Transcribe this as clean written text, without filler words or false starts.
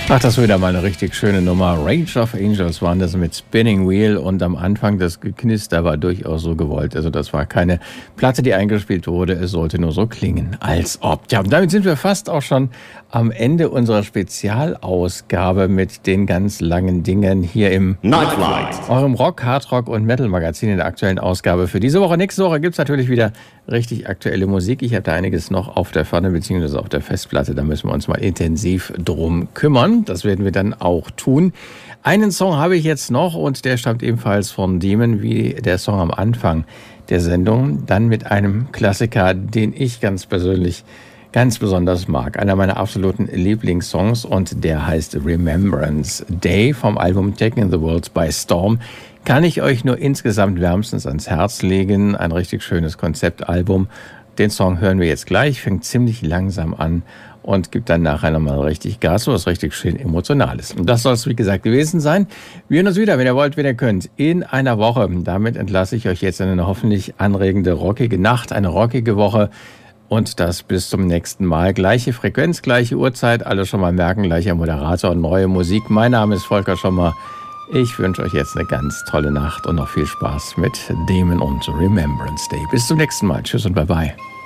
Ach, das war wieder mal eine richtig schöne Nummer. Rage of Angels waren das mit Spinning Wheel und am Anfang das Geknister war durchaus so gewollt. Also das war keine Platte, die eingespielt wurde. Es sollte nur so klingen, als ob. Ja, und damit sind wir fast auch schon am Ende unserer Spezialausgabe mit den ganz langen Dingen hier im Nightflight, eurem Rock, Hardrock und Metal Magazin in der aktuellen Ausgabe für diese Woche. Nächste Woche gibt es natürlich wieder richtig aktuelle Musik. Ich habe da einiges noch auf der Pfanne bzw. auf der Festplatte. Da müssen wir uns mal intensiv drum kümmern. Das werden wir dann auch tun. Einen Song habe ich jetzt noch und der stammt ebenfalls von Demon, wie der Song am Anfang der Sendung. Dann mit einem Klassiker, den ich ganz persönlich ganz besonders mag. Einer meiner absoluten Lieblingssongs und der heißt Remembrance Day vom Album Taking the World by Storm. Kann ich euch nur insgesamt wärmstens ans Herz legen. Ein richtig schönes Konzeptalbum. Den Song hören wir jetzt gleich, fängt ziemlich langsam an und gibt dann nachher nochmal richtig Gas, so was richtig schön Emotionales. Und das soll es, wie gesagt, gewesen sein. Wir hören uns wieder, wenn ihr wollt, wenn ihr könnt, in einer Woche. Damit entlasse ich euch jetzt in eine hoffentlich anregende, rockige Nacht, eine rockige Woche. Und das bis zum nächsten Mal. Gleiche Frequenz, gleiche Uhrzeit, alle schon mal merken, gleicher Moderator und neue Musik. Mein Name ist Volker Schommer. Ich wünsche euch jetzt eine ganz tolle Nacht und noch viel Spaß mit Demon und Remembrance Day. Bis zum nächsten Mal. Tschüss und Bye-bye.